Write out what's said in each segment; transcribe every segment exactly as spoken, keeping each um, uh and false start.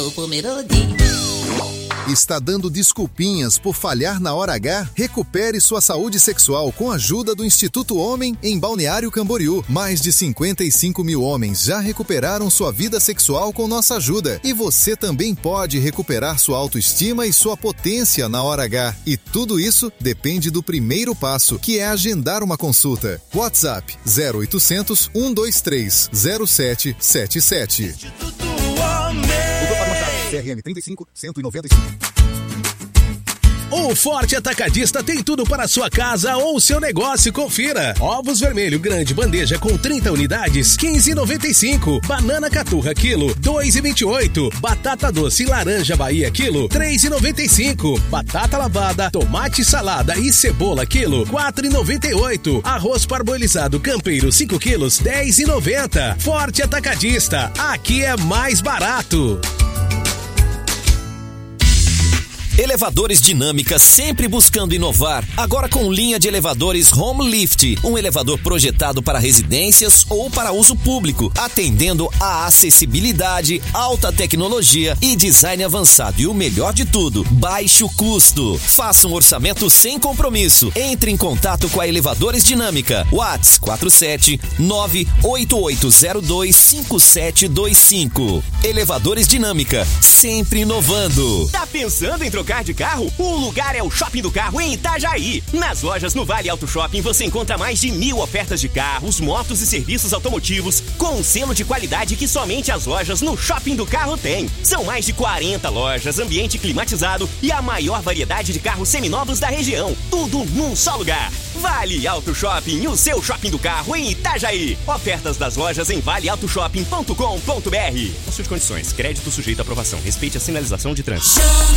Está dando desculpinhas por falhar na hora H? Recupere sua saúde sexual com a ajuda do Instituto Homem em Balneário Camboriú. Mais de cinquenta e cinco mil homens já recuperaram sua vida sexual com nossa ajuda. E você também pode recuperar sua autoestima e sua potência na hora H. E tudo isso depende do primeiro passo, que é agendar uma consulta. WhatsApp zero oitocentos, cento e vinte e três, zero sete sete sete. Instituto Homem. C R M trinta e cinco, cento e noventa e cinco. O Forte Atacadista tem tudo para sua casa ou seu negócio, confira. Ovos vermelho grande bandeja com trinta unidades, quinze reais e noventa e cinco centavos. Banana caturra quilo, dois reais e vinte e oito centavos. Batata doce laranja Bahia quilo, três reais e noventa e cinco centavos. Batata lavada, tomate salada e cebola quilo, quatro reais e noventa e oito centavos. Arroz parboilizado campeiro cinco quilos, dez reais e noventa centavos. Forte Atacadista, aqui é mais barato. Elevadores Dinâmica, sempre buscando inovar, agora com linha de elevadores Home Lift, um elevador projetado para residências ou para uso público, atendendo a acessibilidade, alta tecnologia e design avançado. E o melhor de tudo, baixo custo. Faça um orçamento sem compromisso. Entre em contato com a Elevadores Dinâmica. WhatsApp quatro sete nove oito oito zero dois cinco sete dois cinco. Elevadores Dinâmica, sempre inovando. Tá pensando em trocar de carro? O lugar é o Shopping do Carro em Itajaí. Nas lojas no Vale Auto Shopping você encontra mais de mil ofertas de carros, motos e serviços automotivos com um selo de qualidade que somente as lojas no Shopping do Carro têm. São mais de quarenta lojas, ambiente climatizado e a maior variedade de carros seminovos da região. Tudo num só lugar. Vale Auto Shopping, o seu Shopping do Carro em Itajaí. Ofertas das lojas em vale auto shopping ponto com ponto b r. Consulte condições. Crédito sujeito à aprovação. Respeite a sinalização de trânsito.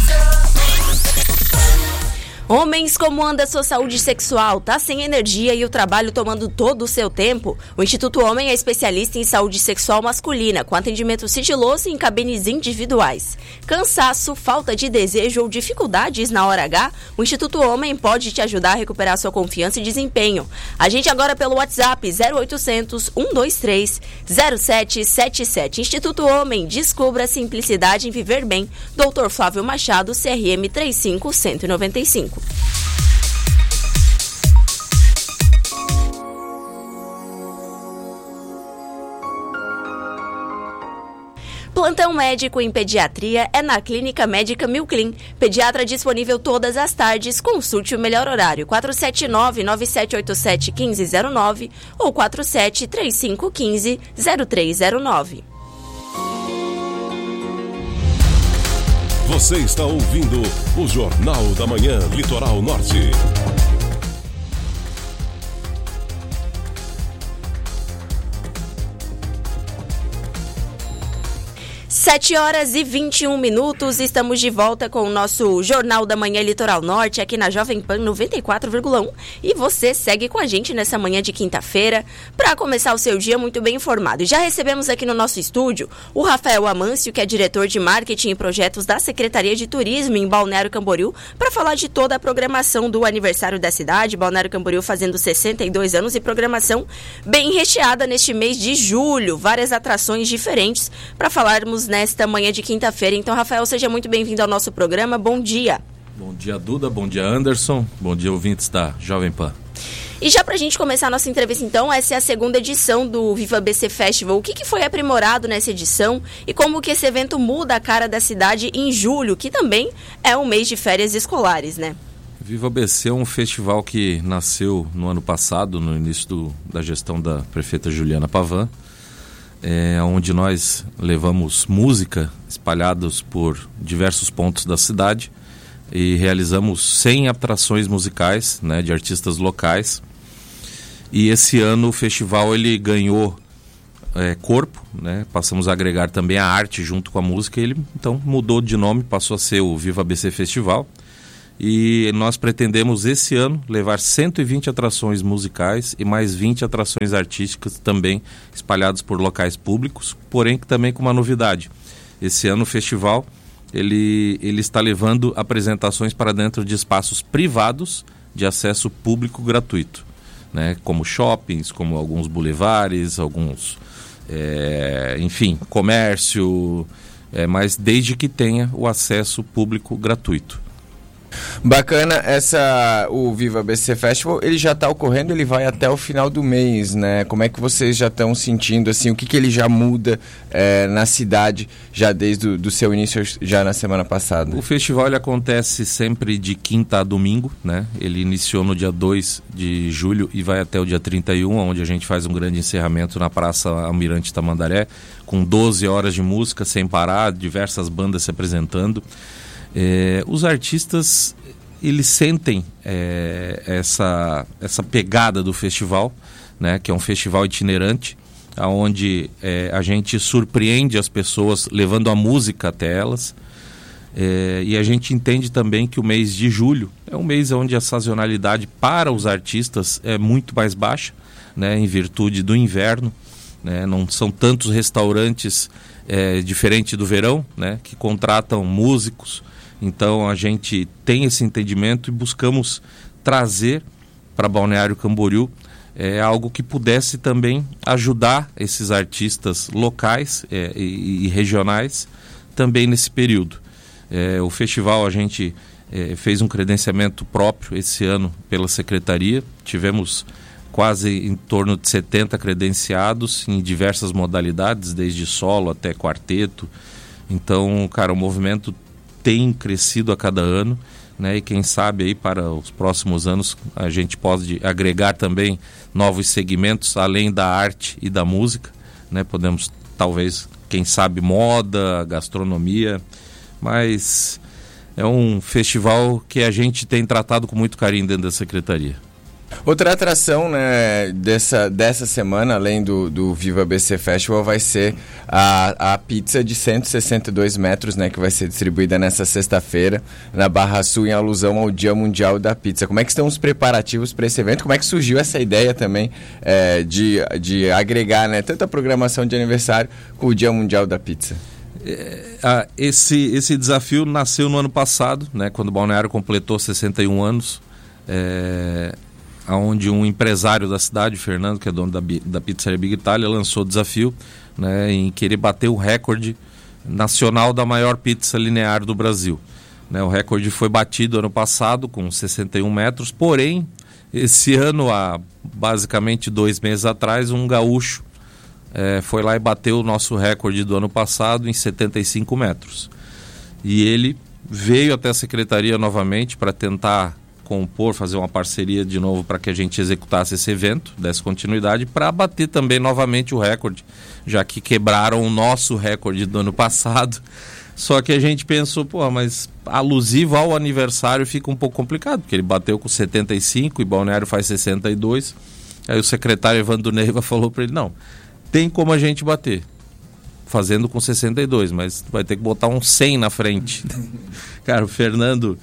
Homens, como anda a sua saúde sexual? Tá sem energia e o trabalho tomando todo o seu tempo? O Instituto Homem é especialista em saúde sexual masculina, com atendimento sigiloso e em cabines individuais. Cansaço, falta de desejo ou dificuldades na hora H? O Instituto Homem pode te ajudar a recuperar sua confiança e desempenho. Agende agora pelo WhatsApp zero oitocentos, cento e vinte e três, zero sete sete sete. Instituto Homem, descubra a simplicidade em viver bem. doutor Flávio Machado, C R M trinta e cinco, cento e noventa e cinco. Plantão médico em pediatria é na Clínica Médica Milclin. Pediatra disponível todas as tardes. Consulte o melhor horário. quatro sete nove, nove sete oito sete, um cinco zero nove ou quatro sete três cinco um cinco, zero três zero nove. Você está ouvindo o Jornal da Manhã Litoral Norte. sete horas e vinte e um minutos, estamos de volta com o nosso Jornal da Manhã Litoral Norte, aqui na Jovem Pan noventa e quatro vírgula um. E você segue com a gente nessa manhã de quinta-feira, para começar o seu dia muito bem informado. E já recebemos aqui no nosso estúdio o Rafael Amâncio, que é diretor de Marketing e Projetos da Secretaria de Turismo em Balneário Camboriú, para falar de toda a programação do aniversário da cidade. Balneário Camboriú fazendo sessenta e dois anos e programação bem recheada neste mês de julho. Várias atrações diferentes para falarmos nesta manhã de quinta-feira. Então, Rafael, seja muito bem-vindo ao nosso programa. Bom dia. Bom dia, Duda. Bom dia, Anderson. Bom dia, ouvintes da Jovem Pan. E já pra gente começar a nossa entrevista, então, essa é a segunda edição do Viva B C Festival. O que, que foi aprimorado nessa edição e como que esse evento muda a cara da cidade em julho, que também é um mês de férias escolares, né? Viva B C é um festival que nasceu no ano passado, no início do, da gestão da prefeita Juliana Pavan, É, onde nós levamos música espalhados por diversos pontos da cidade e realizamos cem atrações musicais, né, de artistas locais. E esse ano o festival ele ganhou é, corpo, né, passamos a agregar também a arte junto com a música. Ele então mudou de nome, passou a ser o Viva B C Festival. E nós pretendemos esse ano levar cento e vinte atrações musicais e mais vinte atrações artísticas também espalhadas por locais públicos, porém também com uma novidade. Esse ano o festival ele, ele está levando apresentações para dentro de espaços privados de acesso público gratuito, né? Como shoppings, como alguns bulevares, alguns, é, enfim, comércio, é, mas desde que tenha o acesso público gratuito. Bacana, essa, o Viva B C Festival, ele já está ocorrendo, ele vai até o final do mês, né? Como é que vocês já estão sentindo, assim, o que, que ele já muda é, na cidade, já desde o do seu início, já na semana passada? O festival ele acontece sempre de quinta a domingo, né? Ele iniciou no dia dois de julho e vai até o dia trinta e um, onde a gente faz um grande encerramento na Praça Almirante Tamandaré, com doze horas de música sem parar, diversas bandas se apresentando. É, os artistas, eles sentem é, essa, essa pegada do festival, né, que é um festival itinerante, onde é, a gente surpreende as pessoas levando a música até elas. É, e a gente entende também que o mês de julho é um mês onde a sazonalidade para os artistas é muito mais baixa, né, em virtude do inverno, né, não são tantos restaurantes é, diferente do verão, né, que contratam músicos. Então a gente tem esse entendimento e buscamos trazer para Balneário Camboriú é, algo que pudesse também ajudar esses artistas locais é, e, e regionais também nesse período. É, o festival a gente é, fez um credenciamento próprio esse ano pela Secretaria, tivemos quase em torno de setenta credenciados em diversas modalidades, desde solo até quarteto. Então, cara, o movimento tem crescido a cada ano, né? E quem sabe aí para os próximos anos a gente pode agregar também novos segmentos além da arte e da música, né? Podemos talvez, quem sabe, moda, gastronomia, mas é um festival que a gente tem tratado com muito carinho dentro da Secretaria. Outra atração, né, dessa, dessa semana, além do, do Viva B C Festival, vai ser a, a pizza de cento e sessenta e dois metros, né, que vai ser distribuída nessa sexta-feira na Barra Sul, em alusão ao Dia Mundial da Pizza. Como é que estão os preparativos para esse evento? Como é que surgiu essa ideia também é, de, de agregar, né, tanto a programação de aniversário com o Dia Mundial da Pizza? É, ah, esse, esse desafio nasceu no ano passado, né, quando o Balneário completou sessenta e um anos, é... onde um empresário da cidade, Fernando, que é dono da, da Pizzaria Big Italia, lançou o desafio, né, em querer bater o recorde nacional da maior pizza linear do Brasil. Né, o recorde foi batido ano passado com sessenta e um metros, porém, esse ano, há basicamente dois meses atrás, um gaúcho é, foi lá e bateu o nosso recorde do ano passado em setenta e cinco metros. E ele veio até a Secretaria novamente para tentar compor, fazer uma parceria de novo para que a gente executasse esse evento, desse continuidade, para bater também novamente o recorde, já que quebraram o nosso recorde do ano passado. Só que a gente pensou, pô, mas alusivo ao aniversário fica um pouco complicado, porque ele bateu com setenta e cinco e Balneário faz sessenta e dois. Aí o secretário Evandro Neiva falou para ele, não, tem como a gente bater, fazendo com sessenta e dois, mas vai ter que botar um cem na frente. Cara, o Fernando,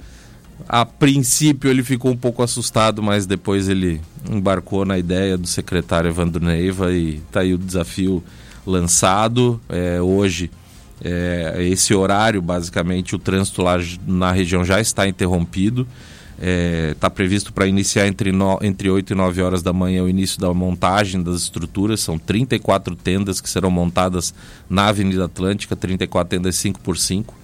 a princípio ele ficou um pouco assustado, mas depois ele embarcou na ideia do secretário Evandro Neiva e tá aí o desafio lançado. É, hoje, é, esse horário, basicamente, o trânsito lá na região já está interrompido. Está é, previsto para iniciar entre, no, entre oito e nove horas da manhã o início da montagem das estruturas. São trinta e quatro tendas que serão montadas na Avenida Atlântica, trinta e quatro tendas cinco por cinco.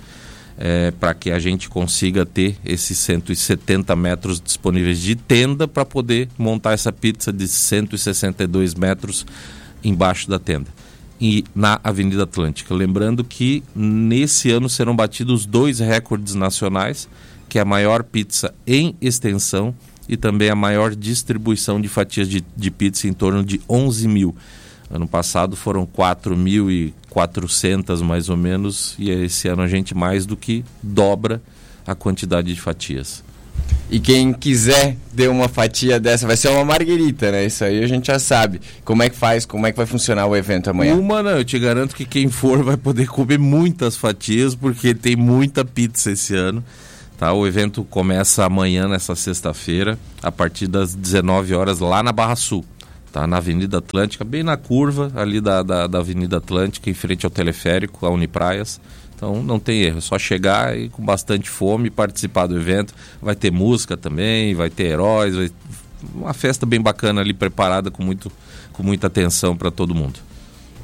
É, para que a gente consiga ter esses cento e setenta metros disponíveis de tenda para poder montar essa pizza de cento e sessenta e dois metros embaixo da tenda. E na Avenida Atlântica. Lembrando que nesse ano serão batidos dois recordes nacionais, que é a maior pizza em extensão e também a maior distribuição de fatias de, de pizza, em torno de onze mil. Ano passado foram quatro mil e quatrocentas mais ou menos, e esse ano a gente mais do que dobra a quantidade de fatias. E quem quiser ter uma fatia dessa, vai ser uma marguerita, né? Isso aí a gente já sabe. Como é que faz, como é que vai funcionar o evento amanhã? Uma, não, eu te garanto que quem for vai poder comer muitas fatias, porque tem muita pizza esse ano. Tá? O evento começa amanhã, nessa sexta-feira, a partir das dezenove horas, lá na Barra Sul. Tá, na Avenida Atlântica, bem na curva ali da, da, da Avenida Atlântica, em frente ao teleférico, a Unipraias. Então não tem erro, é só chegar e com bastante fome participar do evento. Vai ter música também, vai ter heróis, vai... uma festa bem bacana ali, preparada com, muito, com muita atenção para todo mundo.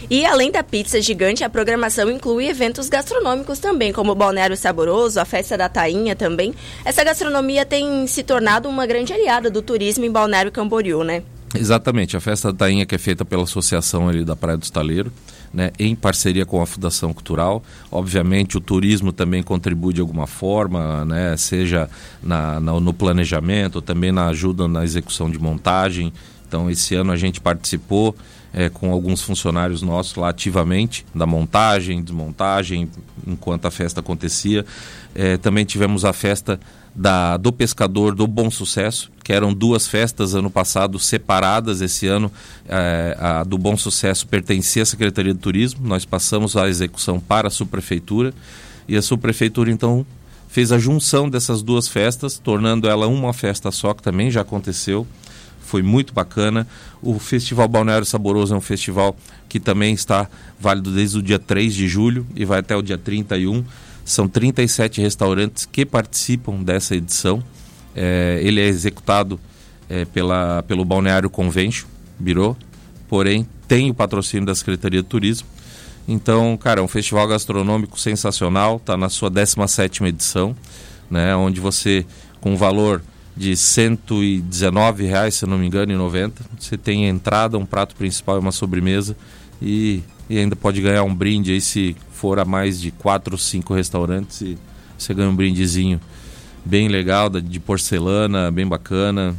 E além da pizza gigante, a programação inclui eventos gastronômicos também, como o Balneário Saboroso, a Festa da Tainha também. Essa gastronomia tem se tornado uma grande aliada do turismo em Balneário Camboriú, né? Exatamente, a Festa da Tainha, que é feita pela associação ali da Praia do Estaleiro, né, em parceria com a Fundação Cultural. Obviamente o turismo também contribui de alguma forma, né, seja na, na, no planejamento, também na ajuda na execução de montagem. Então esse ano a gente participou é, com alguns funcionários nossos lá ativamente da montagem, desmontagem, enquanto a festa acontecia. É, também tivemos a festa da, do Pescador do Bom Sucesso, que eram duas festas ano passado separadas. Esse ano é, a do Bom Sucesso pertencia à Secretaria de Turismo, nós passamos a execução para a subprefeitura e a subprefeitura então fez a junção dessas duas festas, tornando ela uma festa só, que também já aconteceu. Foi muito bacana. O Festival Balneário Saboroso é um festival que também está válido desde o dia três de julho e vai até o dia trinta e um. São trinta e sete restaurantes que participam dessa edição. É, ele é executado é, pela, pelo Balneário Convention Bureau, porém tem o patrocínio da Secretaria de Turismo. Então, cara, é um festival gastronômico sensacional, está na sua décima sétima edição, né, onde você, com valor de cento e dezenove reais, se não me engano, e noventa, você tem a entrada, um prato principal e uma sobremesa, e, e ainda pode ganhar um brinde aí se for a mais de quatro ou cinco restaurantes, e você ganha um brindezinho bem legal, de porcelana, bem bacana,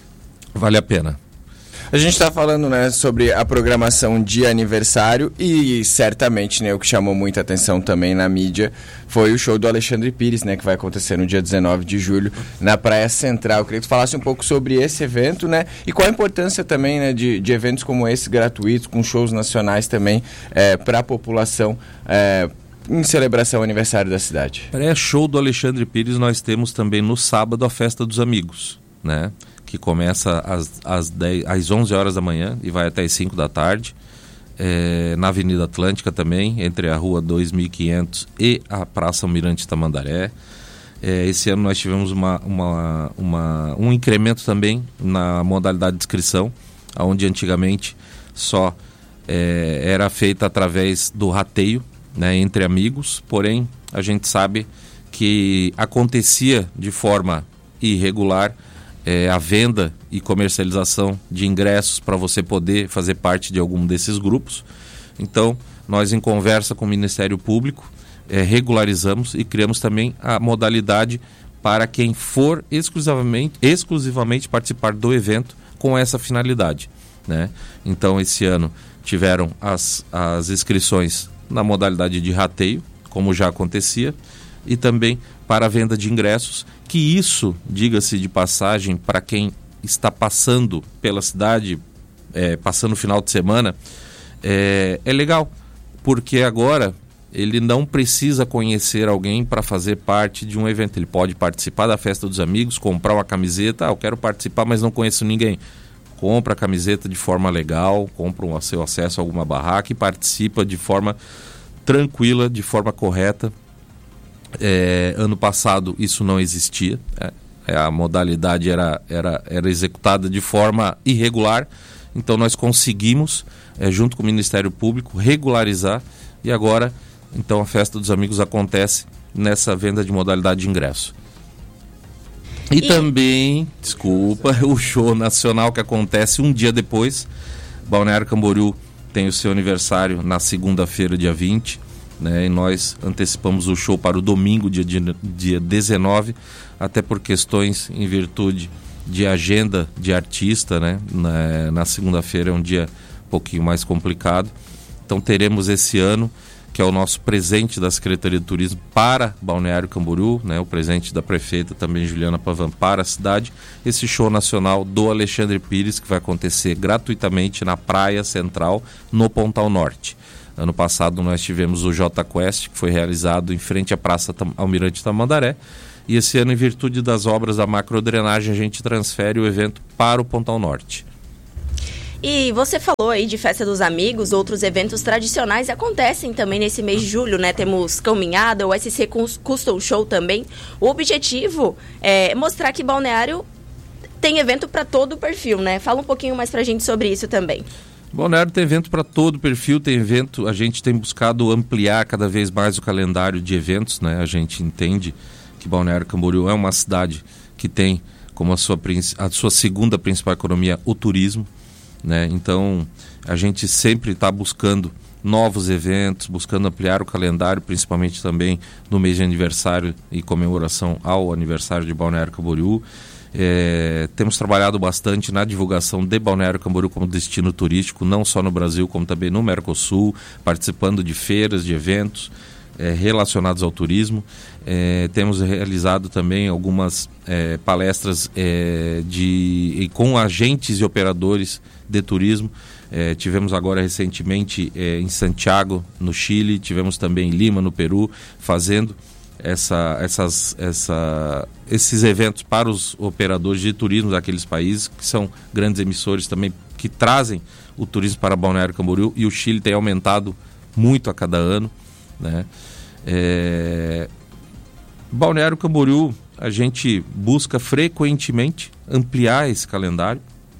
vale a pena. A gente está falando, né, sobre a programação de aniversário e certamente, né, o que chamou muita atenção também na mídia foi o show do Alexandre Pires, né, que vai acontecer no dia dezenove de julho na Praia Central. Eu queria que tu falasse um pouco sobre esse evento, né, e qual a importância também, né, de, de eventos como esse gratuitos, com shows nacionais também é, para a população é, em celebração ao aniversário da cidade. Pré-show do Alexandre Pires nós temos também no sábado a Festa dos Amigos, né, que começa às, às, dez, às onze horas da manhã e vai até às cinco da tarde, é, na Avenida Atlântica também, entre a Rua dois mil e quinhentos e a Praça Almirante Tamandaré. É, esse ano nós tivemos uma, uma, uma, um incremento também na modalidade de inscrição, onde antigamente só é, era feita através do rateio, né, entre amigos, porém a gente sabe que acontecia de forma irregular É, a venda e comercialização de ingressos para você poder fazer parte de algum desses grupos. Então, nós em conversa com o Ministério Público, é, regularizamos e criamos também a modalidade para quem for exclusivamente, exclusivamente participar do evento com essa finalidade, né? Então, esse ano tiveram as, as inscrições na modalidade de rateio, como já acontecia, e também para a venda de ingressos, que isso, diga-se de passagem, para quem está passando pela cidade, é, passando o final de semana, é, é legal, porque agora ele não precisa conhecer alguém para fazer parte de um evento. Ele pode participar da Festa dos Amigos, comprar uma camiseta, ah, eu quero participar, mas não conheço ninguém. Compra a camiseta de forma legal, compra o seu acesso a alguma barraca e participa de forma tranquila, de forma correta. É, ano passado isso não existia, é, a modalidade era, era, era executada de forma irregular, então nós conseguimos, é, junto com o Ministério Público, regularizar, e agora então a Festa dos Amigos acontece nessa venda de modalidade de ingresso. E, e... também, desculpa, o show nacional que acontece um dia depois. Balneário Camboriú tem o seu aniversário na segunda-feira, dia vinte, né, e nós antecipamos o show para o domingo, dia, dia dezenove, até por questões em virtude de agenda de artista, né, na, na segunda-feira é um dia um pouquinho mais complicado. Então teremos esse ano, que é o nosso presente da Secretaria de Turismo para Balneário Camboriú, né, o presente da prefeita também, Juliana Pavan, para a cidade, esse show nacional do Alexandre Pires, que vai acontecer gratuitamente na Praia Central, no Pontal Norte. Ano passado nós tivemos o J Quest, que foi realizado em frente à Praça Almirante Tamandaré, e esse ano, em virtude das obras da macrodrenagem, a gente transfere o evento para o Pontal Norte. E você falou aí de Festa dos Amigos, outros eventos tradicionais acontecem também nesse mês de julho, né? Temos Caminhada, o S C Custom Show também. O objetivo é mostrar que Balneário tem evento para todo o perfil, né? Fala um pouquinho mais pra gente sobre isso também. Balneário tem evento para todo perfil, tem evento, a gente tem buscado ampliar cada vez mais o calendário de eventos, né? A gente entende que Balneário Camboriú é uma cidade que tem como a sua, a sua segunda principal economia o turismo, né? Então a gente sempre está buscando novos eventos, buscando ampliar o calendário, principalmente também no mês de aniversário e comemoração ao aniversário de Balneário Camboriú. É, temos trabalhado bastante na divulgação de Balneário Camboriú como destino turístico, não só no Brasil, como também no Mercosul, participando de feiras, de eventos é, relacionados ao turismo. É, temos realizado também algumas é, palestras é, de, e com agentes e operadores de turismo. É, tivemos agora recentemente é, em Santiago, no Chile, tivemos também em Lima, no Peru, fazendo essa, essas, essa, esses eventos para os operadores de turismo daqueles países, que são grandes emissores também, que trazem o turismo para Balneário Camboriú, e o Chile tem aumentado muito a cada ano, né? É... Balneário Camboriú, a gente busca frequentemente ampliar esse calendário,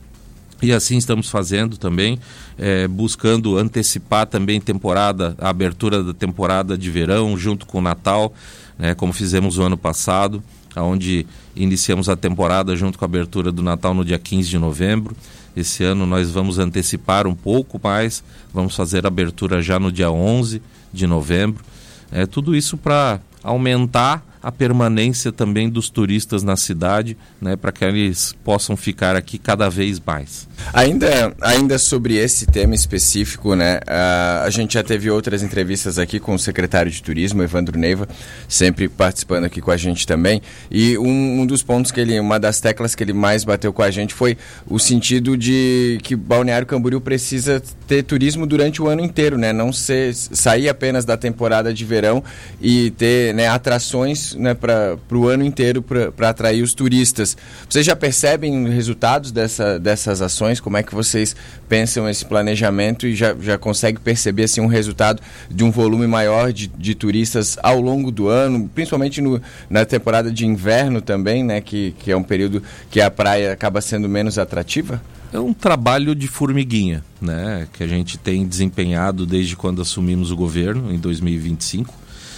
e assim estamos fazendo também, é, buscando antecipar também temporada, a abertura da temporada de verão junto com o Natal, né, como fizemos o ano passado, onde iniciamos a temporada junto com a abertura do Natal no dia quinze de novembro. Esse ano nós vamos antecipar um pouco mais, vamos fazer a abertura já no dia onze de novembro. É, tudo isso para aumentar a permanência também dos turistas na cidade, né, para que eles possam ficar aqui cada vez mais. Ainda, ainda sobre esse tema específico, né, a, a gente já teve outras entrevistas aqui com o secretário de Turismo, Evandro Neiva, sempre participando aqui com a gente também, e um, um dos pontos que ele, uma das teclas que ele mais bateu com a gente foi o sentido de que Balneário Camboriú precisa ter turismo durante o ano inteiro, né, não ser, sair apenas da temporada de verão e ter, né, atrações, né, para o ano inteiro para atrair os turistas. Vocês já percebem resultados dessa, dessas ações? Como é que vocês pensam esse planejamento e já, já conseguem perceber assim, um resultado de um volume maior de, de turistas ao longo do ano, principalmente no, na temporada de inverno também, né, que, que é um período que a praia acaba sendo menos atrativa? É um trabalho de formiguinha, né, que a gente tem desempenhado desde quando assumimos o governo, em dois mil e vinte e cinco.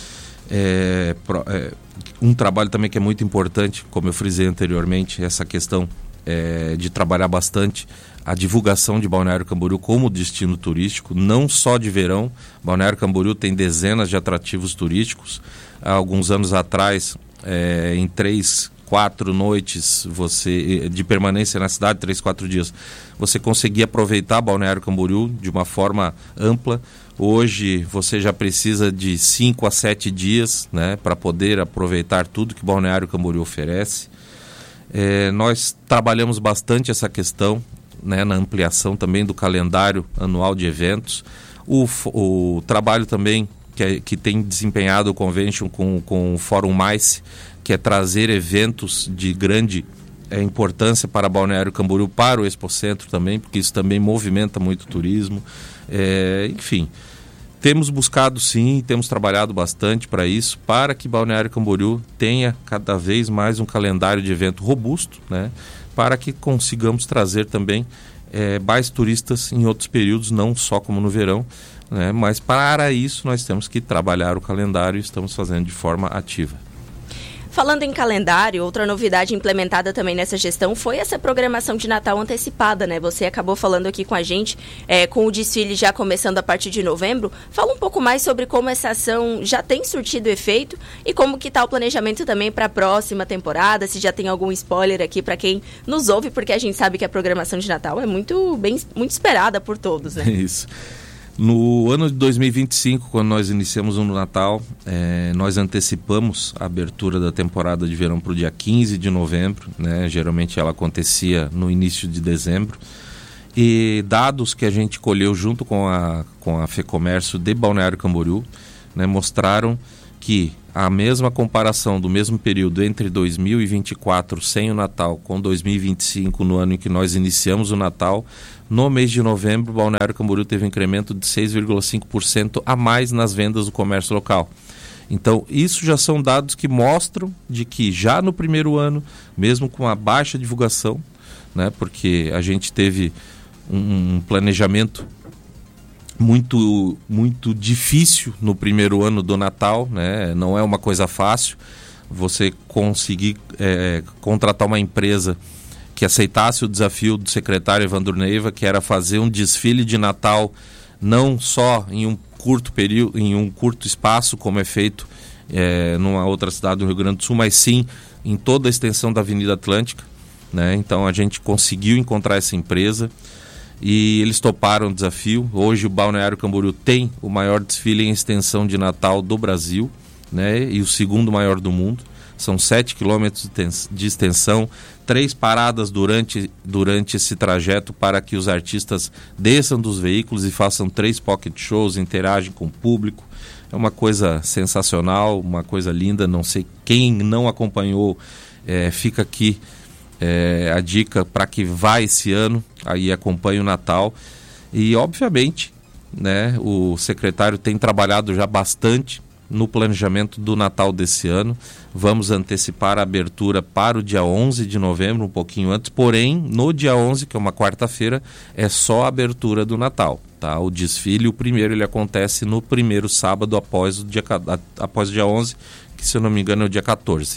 É, é, um trabalho também que é muito importante, como eu frisei anteriormente, essa questão é, de trabalhar bastante a divulgação de Balneário Camboriú como destino turístico, não só de verão. Balneário Camboriú tem dezenas de atrativos turísticos. Há alguns anos atrás, é, em três, quatro noites você, de permanência na cidade, três, quatro dias, você conseguia aproveitar Balneário Camboriú de uma forma ampla. Hoje você já precisa de cinco a sete dias, né, para poder aproveitar tudo que Balneário Camboriú oferece. É, nós trabalhamos bastante essa questão, né, na ampliação também do calendário anual de eventos. O, o trabalho também que, é, que tem desempenhado o Convention com, com o Fórum Mais, que é trazer eventos de grande é, importância para Balneário Camboriú, para o Expocentro também, porque isso também movimenta muito o turismo. É, enfim, temos buscado sim, temos trabalhado bastante para isso, para que Balneário Camboriú tenha cada vez mais um calendário de evento robusto, né, para que consigamos trazer também é, mais turistas em outros períodos, não só como no verão, né, mas para isso nós temos que trabalhar o calendário e estamos fazendo de forma ativa. Falando em calendário, outra novidade implementada também nessa gestão foi essa programação de Natal antecipada, né? Você acabou falando aqui com a gente, é, com o desfile já começando a partir de novembro. Fala um pouco mais sobre como essa ação já tem surtido efeito e como que está o planejamento também para a próxima temporada, se já tem algum spoiler aqui para quem nos ouve, porque a gente sabe que a programação de Natal é muito, bem, muito esperada por todos, né? Isso. No ano de dois mil e vinte e cinco, quando nós iniciamos o Natal, é, nós antecipamos a abertura da temporada de verão para o dia quinze de novembro, né? Geralmente ela acontecia no início de dezembro. E dados que a gente colheu junto com a, com a FEComércio de Balneário Camboriú, né, mostraram que a mesma comparação do mesmo período entre dois mil e vinte e quatro sem o Natal com dois mil e vinte e cinco, no ano em que nós iniciamos o Natal, no mês de novembro, Balneário Camboriú teve um incremento de seis vírgula cinco por cento a mais nas vendas do comércio local. Então, isso já são dados que mostram de que já no primeiro ano, mesmo com a baixa divulgação, né, porque a gente teve um planejamento muito, muito difícil no primeiro ano do Natal, né? Não é uma coisa fácil você conseguir é, contratar uma empresa que aceitasse o desafio do secretário Evandro Neiva, que era fazer um desfile de Natal não só em um curto período, em um curto espaço, como é feito é, numa outra cidade do Rio Grande do Sul, mas sim em toda a extensão da Avenida Atlântica, né? Então a gente conseguiu encontrar essa empresa e eles toparam o desafio. Hoje o Balneário Camboriú tem o maior desfile em extensão de Natal do Brasil, né? E o segundo maior do mundo. São sete quilômetros de extensão, três paradas durante, durante esse trajeto para que os artistas desçam dos veículos e façam três pocket shows, interagem com o público. É uma coisa sensacional, uma coisa linda. Não sei quem não acompanhou, é, fica aqui é, a dica para que vá esse ano, aí acompanhe o Natal. E obviamente, né, o secretário tem trabalhado já bastante no planejamento do Natal desse ano. Vamos antecipar a abertura para o dia onze de novembro, um pouquinho antes, porém, no dia onze, que é uma quarta-feira, é só a abertura do Natal, tá? O desfile, o primeiro, ele acontece no primeiro sábado após o dia, após o dia onze, que, se eu não me engano, é o dia quatorze.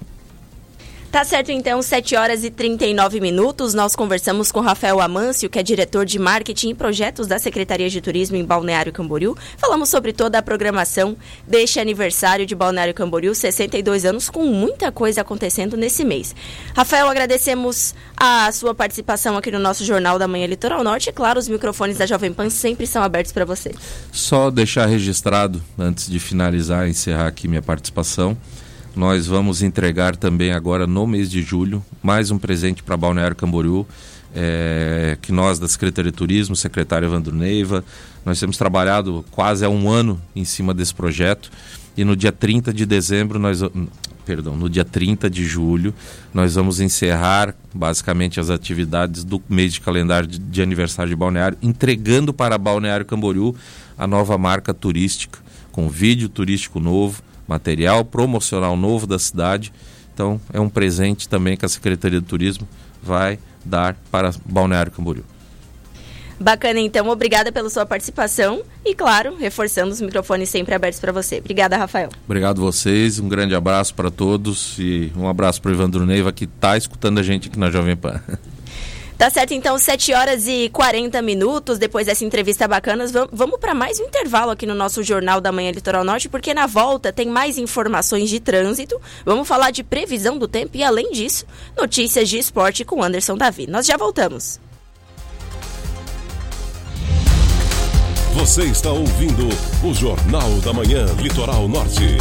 Tá certo, então, sete horas e trinta e nove minutos, nós conversamos com Rafael Amâncio, que é diretor de Marketing e Projetos da Secretaria de Turismo em Balneário Camboriú. Falamos sobre toda a programação deste aniversário de Balneário Camboriú, sessenta e dois anos, com muita coisa acontecendo nesse mês. Rafael, agradecemos a sua participação aqui no nosso Jornal da Manhã Litoral Norte. E, claro, os microfones da Jovem Pan sempre são abertos para você. Só deixar registrado, antes de finalizar e encerrar aqui minha participação, nós vamos entregar também agora no mês de julho mais um presente para Balneário Camboriú, é, que nós da Secretaria de Turismo, secretário Evandro Neiva, nós temos trabalhado quase há um ano em cima desse projeto, e no dia trinta de dezembro, nós, perdão, no dia trinta de julho, nós vamos encerrar basicamente as atividades do mês de calendário de, de aniversário de Balneário, entregando para Balneário Camboriú a nova marca turística, com vídeo turístico novo, material promocional novo da cidade. Então é um presente também que a Secretaria de Turismo vai dar para Balneário Camboriú. Bacana, então, obrigada pela sua participação e, claro, reforçando os microfones sempre abertos para você. Obrigada, Rafael. Obrigado a vocês, um grande abraço para todos e um abraço para o Evandro Neiva, que está escutando a gente aqui na Jovem Pan. Tá certo, então, sete horas e quarenta minutos, depois dessa entrevista bacana, vamos para mais um intervalo aqui no nosso Jornal da Manhã Litoral Norte, porque na volta tem mais informações de trânsito, vamos falar de previsão do tempo e, além disso, notícias de esporte com Anderson Davi. Nós já voltamos. Você está ouvindo o Jornal da Manhã Litoral Norte.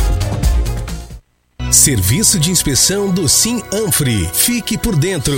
Serviço de inspeção do Sinanfri. Fique por dentro.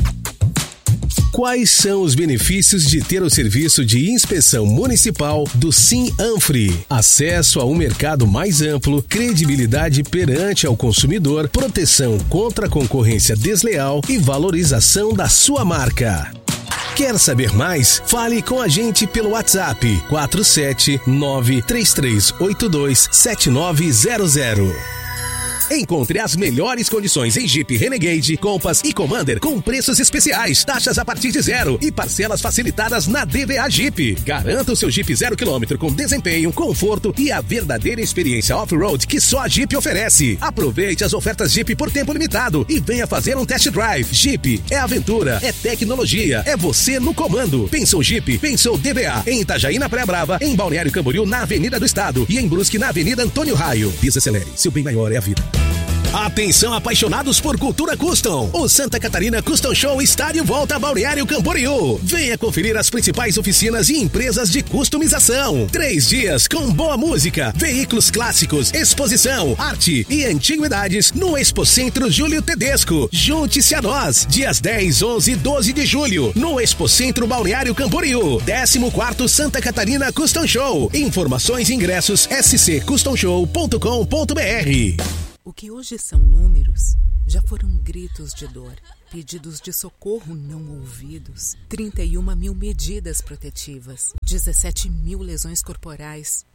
Quais são os benefícios de ter o serviço de inspeção municipal do Sinanfri? Acesso a um mercado mais amplo, credibilidade perante ao consumidor, proteção contra a concorrência desleal e valorização da sua marca. Quer saber mais? Fale com a gente pelo WhatsApp quatro sete nove três três oito dois sete nove zero zero. Encontre as melhores condições em Jeep Renegade, Compass e Commander com preços especiais, taxas a partir de zero e parcelas facilitadas na D V A Jeep. Garanta o seu Jeep zero quilômetro com desempenho, conforto e a verdadeira experiência off-road que só a Jeep oferece. Aproveite as ofertas Jeep por tempo limitado e venha fazer um test drive. Jeep é aventura, é tecnologia, é você no comando. Pensou Jeep, pensou D V A. Em Itajaí, na Praia Brava, em Balneário Camboriú, na Avenida do Estado e em Brusque, na Avenida Antônio Raio. Desacelere, seu bem maior é a vida. Atenção, apaixonados por cultura custom. O Santa Catarina Custom Show está de volta a Balneário Camboriú. Venha conferir as principais oficinas e empresas de customização. Três dias com boa música, veículos clássicos, exposição, arte e antiguidades no Expocentro Júlio Tedesco. Junte-se a nós, dias dez, onze e doze de julho, no Expocentro Balneário Camboriú. décimo quarto Santa Catarina Custom Show. Informações e ingressos s c custom show ponto com ponto b r. O que hoje são números, já foram gritos de dor, pedidos de socorro não ouvidos, trinta e uma mil medidas protetivas, dezessete mil lesões corporais,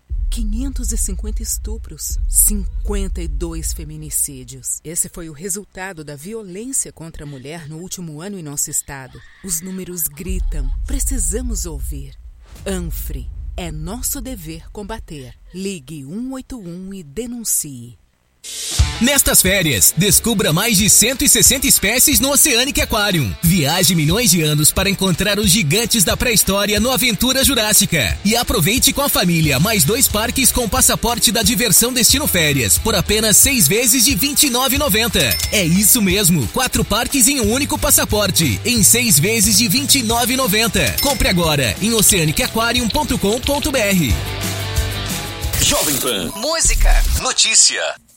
quinhentos e cinquenta estupros, cinquenta e dois feminicídios. Esse foi o resultado da violência contra a mulher no último ano em nosso estado. Os números gritam. Precisamos ouvir. ANFRE. É nosso dever combater. Ligue um oito um e denuncie. Nestas férias, descubra mais de cento e sessenta espécies no Oceanic Aquarium. Viaje milhões de anos para encontrar os gigantes da pré-história no Aventura Jurássica. E aproveite com a família mais dois parques com passaporte da Diversão Destino Férias por apenas seis vezes de vinte e nove reais e noventa centavos. É isso mesmo, quatro parques em um único passaporte, em seis vezes de vinte e nove reais e noventa centavos. Compre agora em oceanic aquarium ponto com ponto b r. Jovem Pan. Música. Notícia.